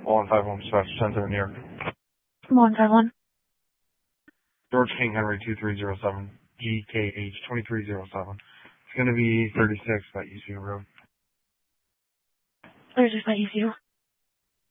151 dispatch 10-7 New York. 151. George King Henry 2307 GKH 2307. It's going to be 36 by ECU Road. 36 by ECU.